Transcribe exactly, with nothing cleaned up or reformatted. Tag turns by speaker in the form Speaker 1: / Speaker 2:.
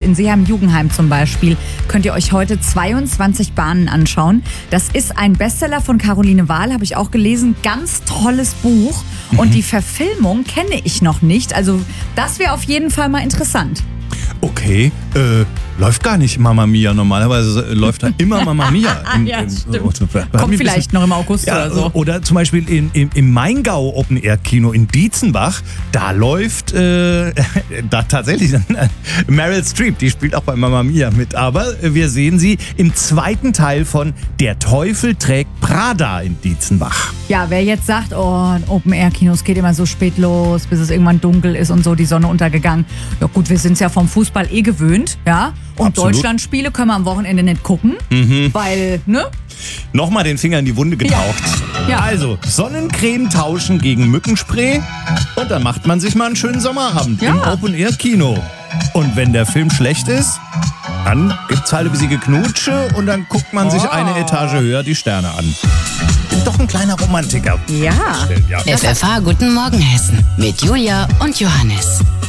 Speaker 1: in Seeheim-Jugendheim zum Beispiel, könnt ihr euch heute zweiundzwanzig Bahnen anschauen. Das ist ein Bestseller von Caroline Wahl, habe ich auch gelesen. Ganz tolles Buch. Und
Speaker 2: Mhm.
Speaker 1: die Verfilmung kenne ich noch nicht. Also das wäre auf jeden Fall mal interessant.
Speaker 2: Okay, äh, läuft gar nicht Mamma Mia. Normalerweise äh, läuft da immer Mamma Mia. In,
Speaker 1: Ja,
Speaker 2: in,
Speaker 1: stimmt.
Speaker 2: Hat
Speaker 1: Kommt
Speaker 2: mich ein
Speaker 1: vielleicht
Speaker 2: bisschen-
Speaker 1: noch im August
Speaker 2: Ja,
Speaker 1: oder so.
Speaker 2: Oder zum Beispiel in, in, im Maingau Open Air Kino in Dietzenbach, da läuft äh, da tatsächlich Meryl Streep, die spielt auch bei Mamma Mia mit. Aber wir sehen sie im zweiten Teil von Der Teufel trägt Prada in Dietzenbach.
Speaker 1: Ja, wer jetzt sagt, oh, ein Open-Air-Kino, es geht immer so spät los, bis es irgendwann dunkel ist und so, die Sonne untergegangen. Ja gut, wir sind es ja vom Fußball eh gewöhnt, ja. Und
Speaker 2: Absolut.
Speaker 1: Deutschlandspiele können wir am Wochenende nicht gucken, weil, ne?
Speaker 2: Nochmal den Finger in die Wunde getaucht.
Speaker 1: Ja.
Speaker 2: Also, Sonnencreme tauschen gegen Mückenspray und dann macht man sich mal einen schönen Sommerabend
Speaker 1: Ja.
Speaker 2: im Open-Air-Kino. Und wenn der Film schlecht ist, dann gibt's halt ein bisschen Geknutsche und dann guckt man sich
Speaker 1: Oh.
Speaker 2: eine Etage höher die Sterne an. Bin doch ein kleiner Romantiker.
Speaker 1: Ja.
Speaker 2: Ja.
Speaker 3: F F H Guten Morgen Hessen mit Julia und Johannes.